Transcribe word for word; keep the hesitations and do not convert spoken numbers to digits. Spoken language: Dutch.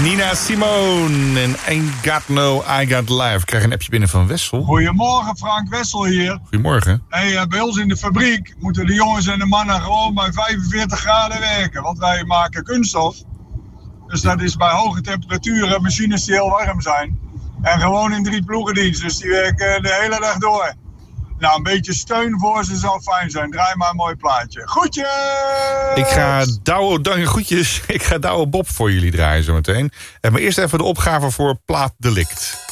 Nina Simone en Ain't Got No, I Got Life. Ik krijg een appje binnen van Wessel. Goedemorgen, Frank Wessel hier. Goedemorgen. Hey, uh, bij ons in de fabriek moeten de jongens en de mannen gewoon bij vijfenveertig graden werken. Want wij maken kunststof. Dus dat is bij hoge temperaturen machines die heel warm zijn. En gewoon in drie ploegendienst. Dus die werken de hele dag door. Nou, een beetje steun voor ze zou fijn zijn. Draai maar een mooi plaatje. Groetjes! Ik ga Douwe, dank je groetjes. Ik ga Douwe Bob voor jullie draaien zometeen. En maar eerst even de opgave voor Plaat Delict.